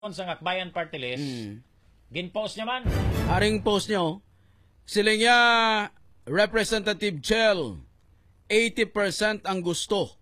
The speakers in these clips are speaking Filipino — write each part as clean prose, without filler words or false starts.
sa Akbayan Party List, ginpost niya man. Aring post nyo, sila nga Representative Chel, 80% ang gusto.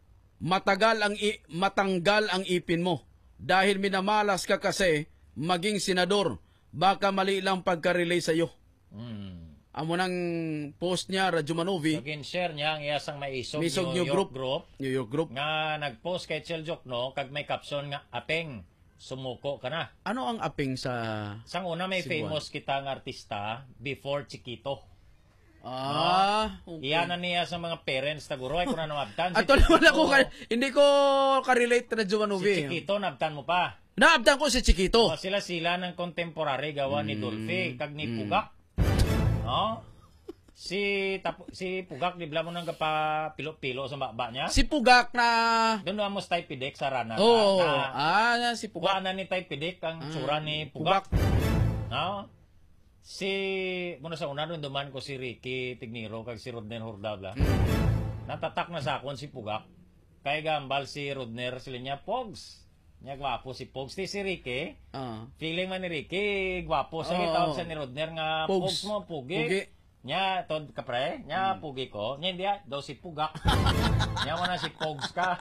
Matanggal ang ipin mo. Dahil minamalas ka kasi maging senador, baka mali lang pagka-relay sa'yo. Amo nang post niya, Radyo Manovi. So, gin-share niya ang iyasang maisog New York Group. Nga nag-post kay Chel Jokno, kag may caption nga, apeng, sumuko ka na. Ano ang aping sa... Sang una may Cebuano? famous kitang artista before Chiquito. Okay. Iyanan niya sa mga parents taguro ay kung ano abtan. Ato naman ako, hindi ko ka-relate na Radyo Si Manovi. Chiquito nabtan mo pa. Naabdan ko si Chiquito. O, sila ng contemporary gawa ni Dolphy kag ni Pugak. No? Si Pugak di mo nang gapa pilo-pilo sa baba niya. Si Pugak na... Doon mo Typedic sa rana. Oo. Si Pugak Pugak. na ni Typedic ang tsura ni Pugak. No? Muna sa una doon duman ko si Ricky Tigniro kag si Rodner Hordabla. Natatak na sa akon si Pugak. Kay gambal si Rodner sila niya Pogs. Niya gwapo si Pogs. Si Ricky. Feeling man ni Ricky gwapo. Sa gitawag sa ni Rodner nga Pogs mo, Pugi. Nya tod kapre, nya Pugi ko. Nya hindi daw si Pugak. Nya mo na si Pogs ka.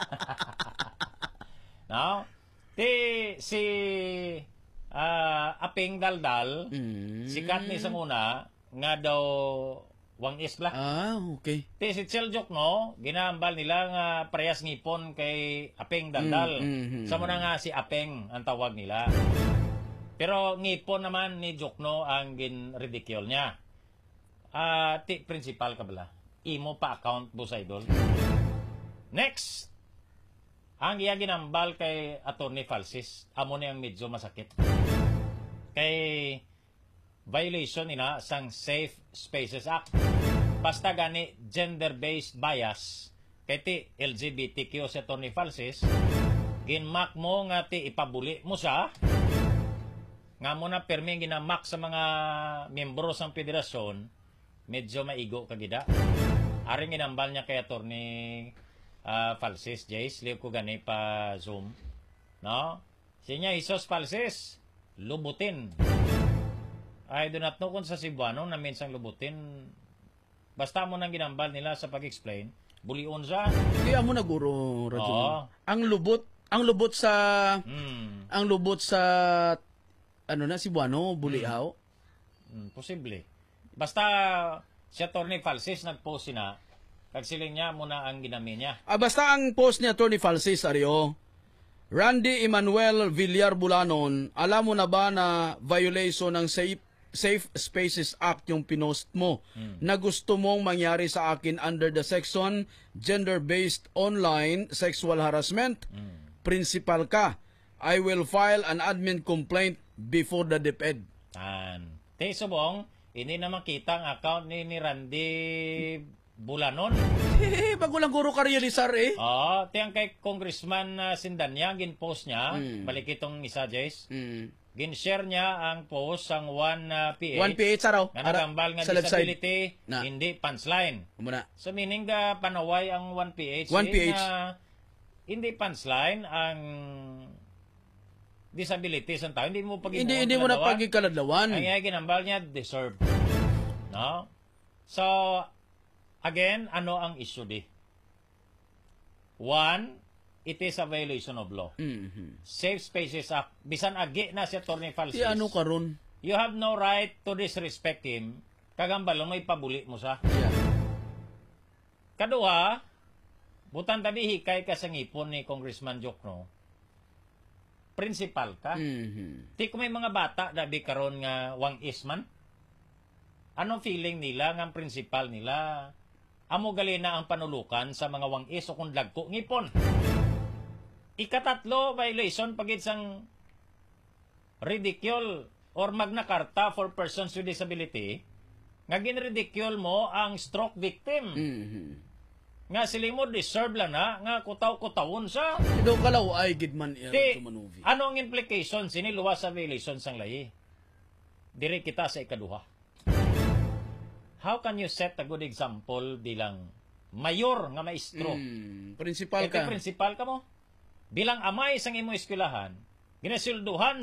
No? Si Aping Daldal, sikat ni sa muna, nga daw wang isla. Okay. Si Chel Jokno, ginambal nila nga parehas ngipon kay Aping Daldal. Sa muna nga si Apeng ang tawag nila. Pero ngipon naman ni Jokno ang gin-ridicule niya. Principal ka bala. Imo pa account bo sa idol. Next! Ang iya ginambal kay Attorney Falsis, amo na yung medyo masakit. Kay violation ina sang Safe Spaces Act. Basta gani gender-based bias kay ti LGBTQ si Attorney Falsis, ginmak mo nga ti ipabuli mo siya, nga mo na permi ginamak sa mga miyembro sang federasyon, medyo maigo kagida. Aring ginambal niya kay Attorney Falsis, Jace, liw ko gani pa Zoom. No? Siya Isos Falsis, lubutin. I do not know kung sa Cebuano na minsang lubutin. Basta mo nang ginambal nila sa pag-explain, bulion siya. Kaya mo na guro, Radyo. Ang lubot sa ano na Cebuano, buliaw. Posible. Basta si Attorney Falsis nag-post na kag siling niya muna ang ginami niya. Basta ang post ni Attorney Falsis, Ario, Randy Emmanuel Villar Bulanon, alam mo na ba na violation ng Safe Spaces Act yung pinost mo na gusto mong mangyari sa akin under the section gender-based online sexual harassment? Principal ka. I will file an admin complaint before the DepEd. Subong, hindi na makita ang account ni Randy Bulanon. Bago lang guro ka realisar Tiyang kay Congressman Sindanya, gin-post niya, balik itong isa, Jace. Gin-share niya ang post ang 1PH. 1PH araw. Nga nagambal nga disability, hindi punchline. So meaning panaway ang 1PH. 1PH. Hindi punchline ang disability sa tao. Hindi mo Hindi mo na pagikaladlawan. Ang ginambal niya, deserve. No? So, again, ano ang issue di? One, it is a violation of law. Safe Spaces Act. Bisan agi na si Attorney Falsis. Ano karon? You have no right to disrespect him. Kagambalong may pabuli mo sa. Kadua, butan tabi hikay ka sa ngipon ni Congressman Jokno. Principal ka. Di ko may mga bata dabi karon nga wang isman. Anong feeling nila nga principal nila? Amo gali na ang panulukan sa mga wangis o kung lagko ngipon. Ikatatlo, violation pagid sang ridicule or Magna Carta for persons with disability, nga ginridicule mo ang stroke victim. Nga sila mo deserve lang na, nga kutaw-kutawon sa. Ito kalaw ay gidman Manuvi. Ano ang implication siniluwas sa violation sang lahi? Diri kita sa ikaduha. How can you set a good example bilang mayor nga maestro? Principal ka. Principal ka mo. Bilang amay sang imo eskwelahan, ginasilduhan